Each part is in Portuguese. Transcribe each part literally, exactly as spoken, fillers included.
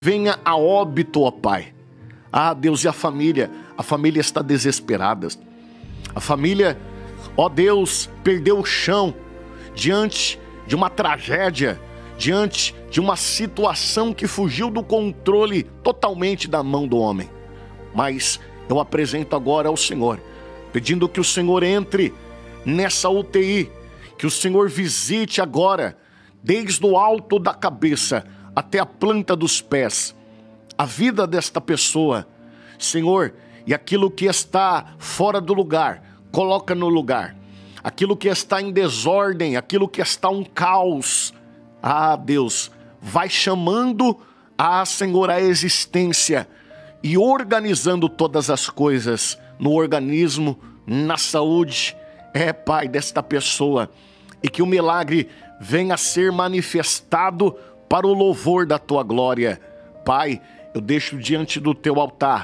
venha a óbito, ó Pai. Ah, Deus, e a família? A família está desesperada. A família, ó Deus, perdeu o chão diante de uma tragédia, diante de uma situação que fugiu do controle totalmente da mão do homem. Mas eu apresento agora ao Senhor, pedindo que o Senhor entre nessa U T I, que o Senhor visite agora, desde o alto da cabeça até a planta dos pés, a vida desta pessoa, Senhor, e aquilo que está fora do lugar, coloca no lugar. Aquilo que está em desordem, aquilo que está um caos, ah, Deus, vai chamando, ah, Senhor, a existência e organizando todas as coisas no organismo, na saúde, é, Pai, desta pessoa, e que o milagre venha a ser manifestado para o louvor da Tua glória. Pai, eu deixo diante do Teu altar,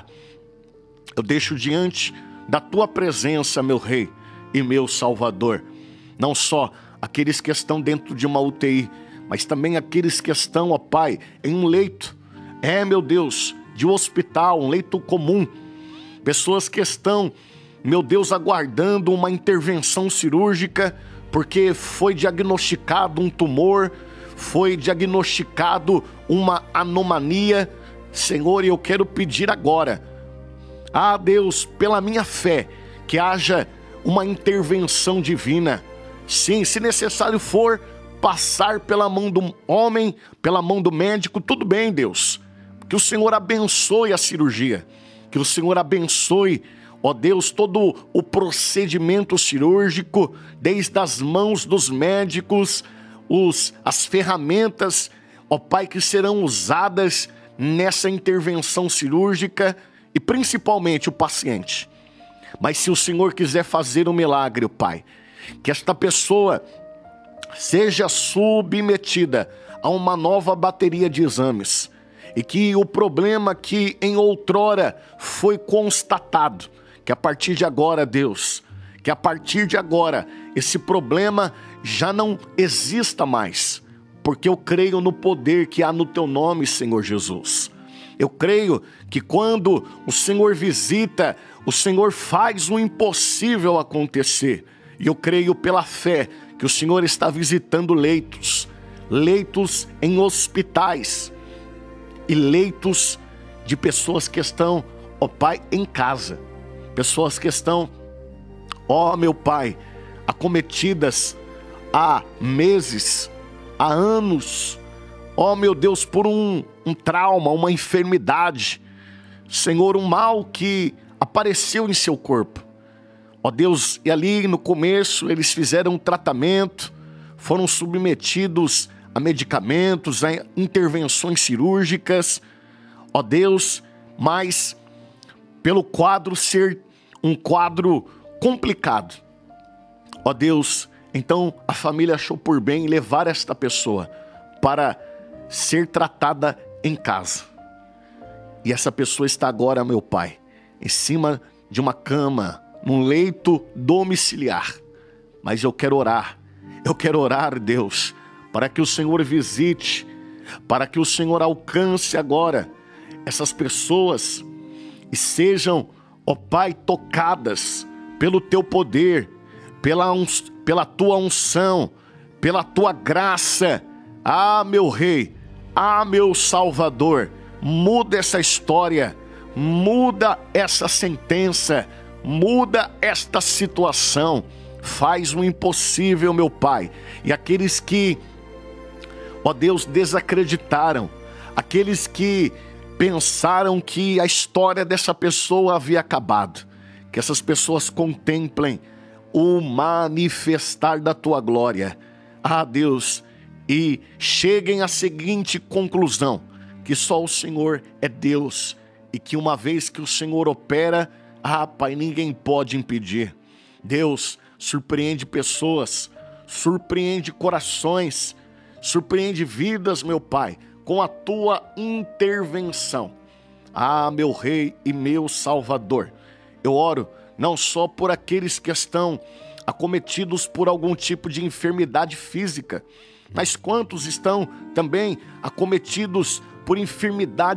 eu deixo diante da Tua presença, meu Rei e meu Salvador, não só aqueles que estão dentro de uma U T I, mas também aqueles que estão, ó Pai, em um leito, é, meu Deus, de um hospital, um leito comum, pessoas que estão, meu Deus, aguardando uma intervenção cirúrgica, porque foi diagnosticado um tumor, foi diagnosticado uma anomalia. Senhor, eu quero pedir agora, ah, Deus, pela minha fé, que haja uma intervenção divina. Sim, se necessário for passar pela mão do homem, pela mão do médico, tudo bem, Deus. Que o Senhor abençoe a cirurgia, que o Senhor abençoe, ó Deus, todo o procedimento cirúrgico, desde as mãos dos médicos, os, as ferramentas, ó Pai, que serão usadas nessa intervenção cirúrgica e principalmente o paciente. Mas se o Senhor quiser fazer um milagre, ó Pai, que esta pessoa seja submetida a uma nova bateria de exames e que o problema que em outrora foi constatado, que a partir de agora, Deus, que a partir de agora esse problema já não exista mais, porque eu creio no poder que há no Teu nome, Senhor Jesus. Eu creio que quando o Senhor visita, o Senhor faz o impossível acontecer. E eu creio pela fé que o Senhor está visitando leitos, leitos em hospitais e leitos de pessoas que estão, ó Pai, em casa. Pessoas que estão, ó meu Pai, acometidas há meses, há anos, ó meu Deus, por um, um trauma, uma enfermidade, Senhor, um mal que apareceu em seu corpo. Ó Deus, e ali no começo eles fizeram um tratamento, foram submetidos a medicamentos, a intervenções cirúrgicas, ó Deus, mas pelo quadro ser um quadro complicado, ó Deus, então a família achou por bem levar esta pessoa para ser tratada em casa. E essa pessoa está agora, meu Pai, em cima de uma cama, num leito domiciliar. Mas eu quero orar, eu quero orar, Deus, para que o Senhor visite, para que o Senhor alcance agora essas pessoas e sejam, ó Pai, tocadas pelo Teu poder, pela, uns, pela Tua unção, pela Tua graça. Ah, meu Rei, ah, meu Salvador, muda essa história, muda essa sentença, muda esta situação, faz o impossível, meu Pai. E aqueles que, ó Deus, desacreditaram, aqueles que pensaram que a história dessa pessoa havia acabado, que essas pessoas contemplem o manifestar da Tua glória, ah Deus, e cheguem à seguinte conclusão, que só o Senhor é Deus, e que uma vez que o Senhor opera, ah Pai, ninguém pode impedir. Deus, surpreende pessoas, surpreende corações, surpreende vidas, meu Pai, com a Tua intervenção. Ah, meu Rei e meu Salvador, eu oro não só por aqueles que estão acometidos por algum tipo de enfermidade física, mas quantos estão também acometidos por enfermidade